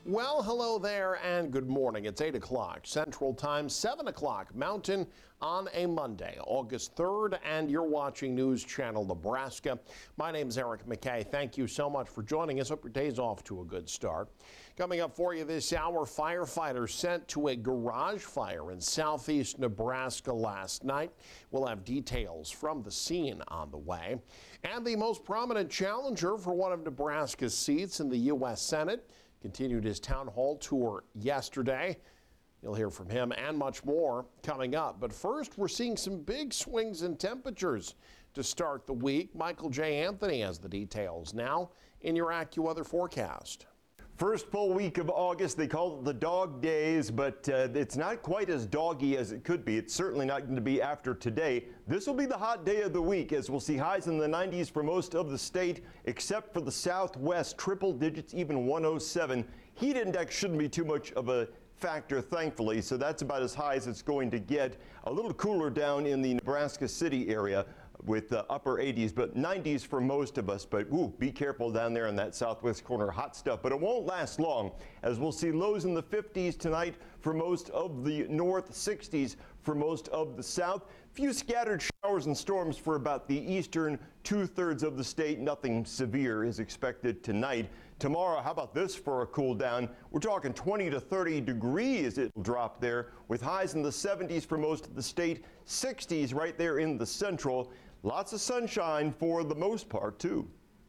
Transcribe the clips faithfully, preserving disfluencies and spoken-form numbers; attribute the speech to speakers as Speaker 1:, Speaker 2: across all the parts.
Speaker 1: Well, hello there and good morning. It's eight o'clock Central Time, seven o'clock Mountain on a Monday, August third, and you're watching News Channel Nebraska. My name's Eric McKay. Thank you so much for joining us. Hope your day's off to a good start. Coming up for you this hour, firefighters sent to a garage fire in southeast Nebraska last night. We'll have details from the scene on the way. And the most prominent challenger for one of Nebraska's seats in the U S Senate continued his town hall tour yesterday. You'll hear from him and much more coming up. But first, we're seeing some big swings in temperatures to start the week. Michael J. Anthony has the details now in your AccuWeather forecast.
Speaker 2: First full week of August, they call it the dog days, but uh, it's not quite as doggy as it could be. It's certainly not going to be after today. This will be the hot day of the week, as we'll see highs in the nineties for most of the state, except for the southwest, triple digits, even one oh seven. Heat index shouldn't be too much of a factor, thankfully, so that's about as high as it's going to get. A little cooler down in the Nebraska City area with uh, upper eighties, but nineties for most of us. But ooh, be careful down there in that southwest corner. Hot stuff, but it won't last long, as we'll see lows in the fifties tonight for most of the north, sixties for most of the south. Few scattered showers and storms for about the eastern two-thirds of the state. Nothing severe is expected tonight. Tomorrow, how about this for a cool down? We're talking twenty to thirty degrees it'll drop there, with highs in the seventies for most of the state, sixties right there in the central. Lots of sunshine for the most part, too.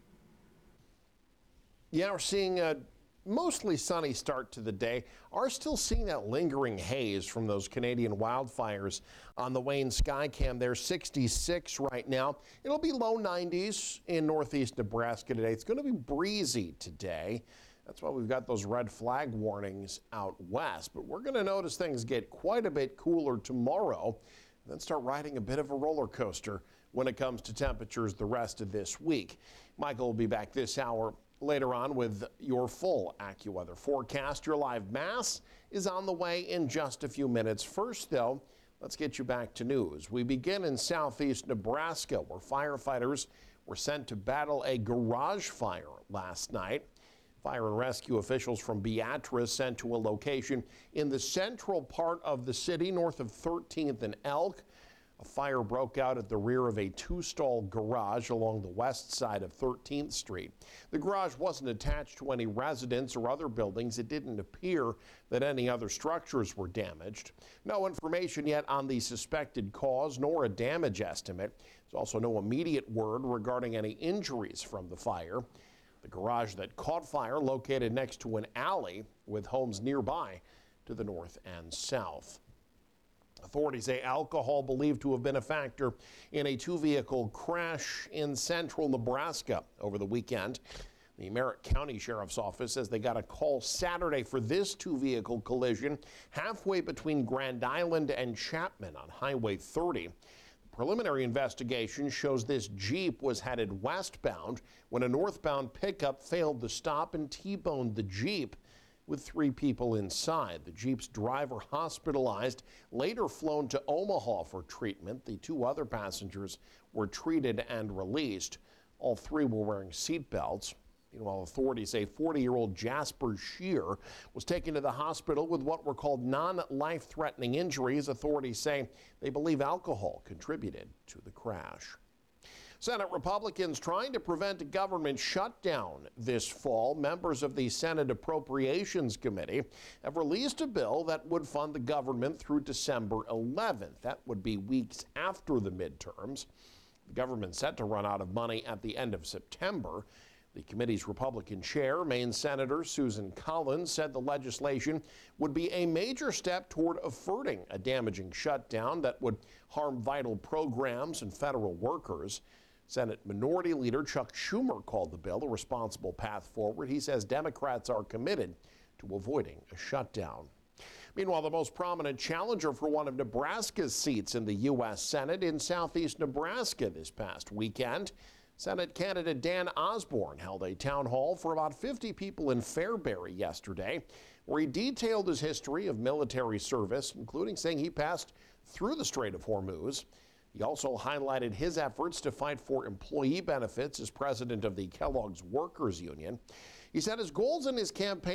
Speaker 1: Yeah, we're seeing a mostly sunny start to the day. Are still seeing that lingering haze from those Canadian wildfires on the Wayne Skycam. They're sixty-six right now. It'll be low nineties in northeast Nebraska today. It's going to be breezy today. That's why we've got those red flag warnings out west. But we're going to notice things get quite a bit cooler tomorrow, and then start riding a bit of a roller coaster when it comes to temperatures the rest of this week. Michael will be back this hour later on with your full AccuWeather forecast. Your live mass is on the way in just a few minutes. First, though, let's get you back to news. We begin in southeast Nebraska, where firefighters were sent to battle a garage fire last night. Fire and rescue officials from Beatrice sent to a location in the central part of the city, north of thirteenth and Elk. A fire broke out at the rear of a two-stall garage along the west side of thirteenth Street. The garage wasn't attached to any residence or other buildings. It didn't appear that any other structures were damaged. No information yet on the suspected cause, nor a damage estimate. There's also no immediate word regarding any injuries from the fire. The garage that caught fire located next to an alley with homes nearby to the north and south. Authorities say alcohol believed to have been a factor in a two-vehicle crash in central Nebraska over the weekend. The Merritt County Sheriff's Office says they got a call Saturday for this two-vehicle collision halfway between Grand Island and Chapman on Highway thirty. The preliminary investigation shows this Jeep was headed westbound when a northbound pickup failed to stop and T-boned the Jeep with three people inside. The Jeep's driver hospitalized, later flown to Omaha for treatment. The two other passengers were treated and released. All three were wearing seat belts. Meanwhile, authorities say forty-year-old Jasper Shear was taken to the hospital with what were called non-life-threatening injuries. Authorities say they believe alcohol contributed to the crash. Senate Republicans trying to prevent a government shutdown this fall. Members of the Senate Appropriations Committee have released a bill that would fund the government through December eleventh. That would be weeks after the midterms. The government's set to run out of money at the end of September. The committee's Republican chair, Maine Senator Susan Collins, said the legislation would be a major step toward averting a damaging shutdown that would harm vital programs and federal workers. Senate Minority Leader Chuck Schumer called the bill a responsible path forward. He says Democrats are committed to avoiding a shutdown. Meanwhile, the most prominent challenger for one of Nebraska's seats in the U S Senate in southeast Nebraska this past weekend, Senate candidate Dan Osborne held a town hall for about fifty people in Fairbury yesterday, where he detailed his history of military service, including saying he passed through the Strait of Hormuz. He also highlighted his efforts to fight for employee benefits as president of the Kellogg's Workers Union. He said his goals in his campaign